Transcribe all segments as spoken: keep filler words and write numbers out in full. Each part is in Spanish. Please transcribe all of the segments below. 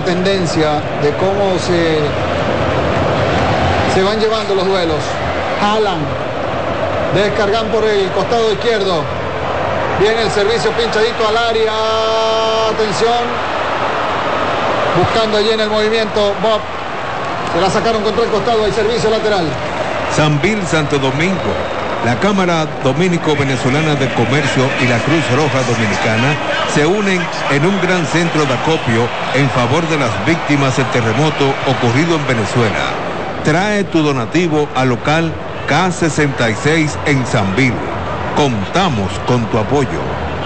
tendencia de cómo se, se van llevando los duelos. Jalan, descargan por el costado izquierdo. Viene el servicio pinchadito al área. Atención. Buscando allí en el movimiento. Bob. Se la sacaron contra el costado. Hay servicio lateral. Sambil Santo Domingo. La Cámara Dominico-Venezolana de Comercio y la Cruz Roja Dominicana se unen en un gran centro de acopio en favor de las víctimas del terremoto ocurrido en Venezuela. Trae tu donativo al local K sesenta y seis en Sambil. Contamos con tu apoyo.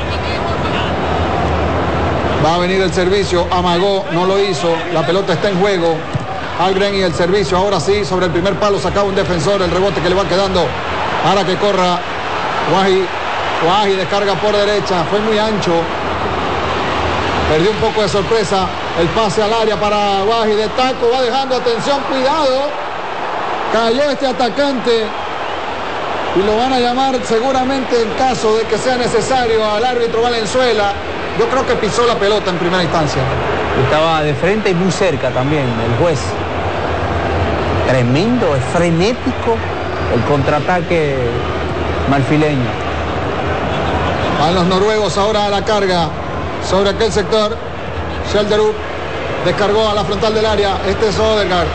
Va a venir el servicio, amagó, no lo hizo, la pelota está en juego. Algren y el servicio, ahora sí, sobre el primer palo sacaba un defensor, el rebote que le va quedando para que corra Guaji. Guaji descarga por derecha, fue muy ancho. Perdió un poco de sorpresa, el pase al área para Guaji de taco, va dejando, atención, cuidado. Cayó este atacante y lo van a llamar seguramente en caso de que sea necesario al árbitro Valenzuela. Yo creo que pisó la pelota en primera instancia. Estaba de frente y muy cerca también el juez. Tremendo, es frenético el contraataque marfileño. Van los noruegos ahora a la carga sobre aquel sector. Schelderup descargó a la frontal del área. Este es Odegaard.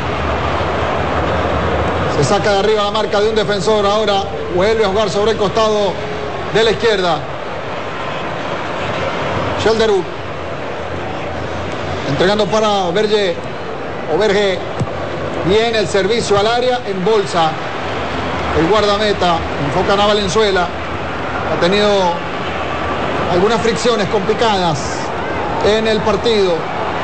Se saca de arriba la marca de un defensor. Ahora vuelve a jugar sobre el costado de la izquierda. Schelderup entregando para Verge. Oberge. Viene el servicio al área en bolsa. El guardameta enfocan a Valenzuela. Ha tenido algunas fricciones complicadas en el partido.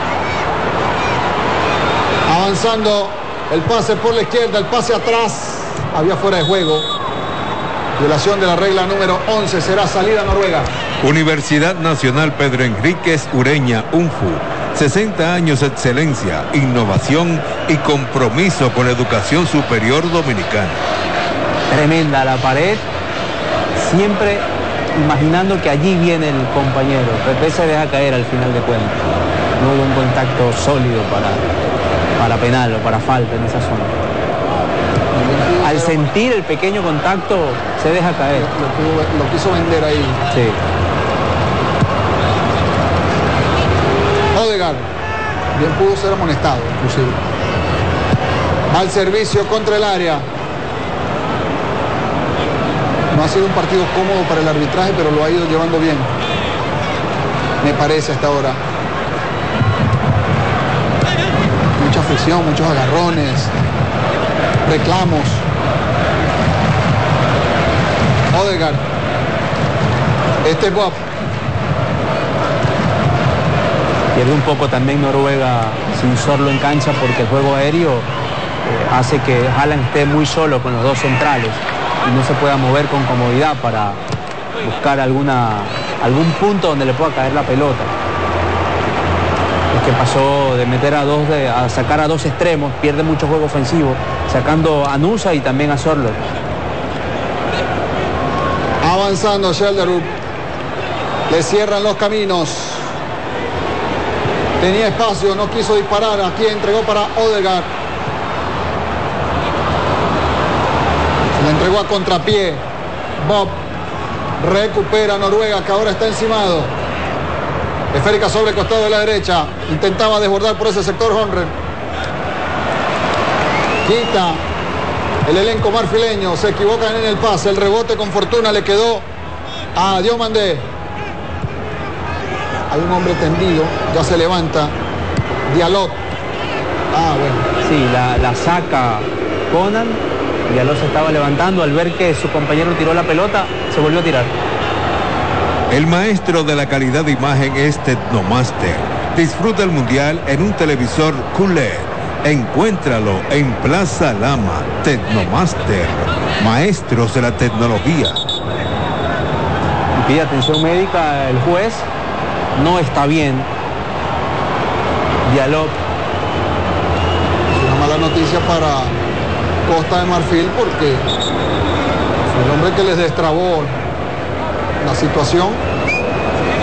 Avanzando el pase por la izquierda, el pase atrás. Había fuera de juego. Violación de la regla número once. Será salida noruega. Universidad Nacional Pedro Enríquez Ureña, UNFU. sesenta años de excelencia, innovación y compromiso con la educación superior dominicana. Tremenda la pared, siempre imaginando que allí viene el compañero. Pepe se deja caer al final de cuentas. No hubo un contacto sólido para, para penal o para falta en esa zona. Al sentir el pequeño contacto, se deja caer. Lo, lo quiso vender ahí. Sí. Odegaard, bien pudo ser amonestado, inclusive. Al servicio contra el área. No ha sido un partido cómodo para el arbitraje, pero lo ha ido llevando bien. Me parece hasta ahora. Mucha fricción, muchos agarrones, reclamos. Odegaard. Este es Bob. Pierde un poco también Noruega sin Sorlo en cancha porque el juego aéreo eh, hace que Haaland esté muy solo con los dos centrales y no se pueda mover con comodidad para buscar alguna, algún punto donde le pueda caer la pelota. Es que pasó de meter a dos, de, a sacar a dos extremos, pierde mucho juego ofensivo, sacando a Nusa y también a Sorlo. Avanzando Schelderup. Le cierran los caminos. Tenía espacio, no quiso disparar. Aquí entregó para Odegaard. Se le entregó a contrapié. Bob recupera Noruega, que ahora está encimado. Esférica sobre el costado de la derecha. Intentaba desbordar por ese sector Honren. Quita el elenco marfileño. Se equivocan en el pase. El rebote con fortuna le quedó a Diomandé. Hay un hombre tendido, ya se levanta. Diallo. Ah, bueno. Sí, la, la saca Conan. Diallo se estaba levantando. Al ver que su compañero tiró la pelota, se volvió a tirar. El maestro de la calidad de imagen es Tecnomaster. Disfruta el mundial en un televisor Q L E D. Encuéntralo en Plaza Lama. Tecnomaster. Maestros de la tecnología. Pide atención médica el juez. No está bien. Diallo. Una mala noticia para Costa de Marfil porque fue el hombre que les destrabó la situación.